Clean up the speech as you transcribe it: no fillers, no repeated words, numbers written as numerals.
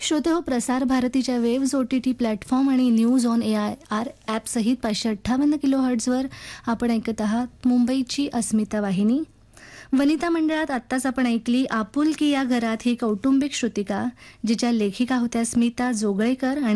श्रोते हो, प्रसार भारतीच्या वेव्स OTT प्लॅटफॉर्म आणि न्यूज ऑन AIR ॲपसहित 558 किलोहर्ट्झवर आपण ऐकत आहात मुंबईची अस्मिता वाहिनी. वनिता मंडळात आत्ताच आपण ऐकली आपुलकी या घरात ही कौटुंबिक श्रुतिका, जिच्या लेखिका होत्या स्मिता जोगळेकर आणि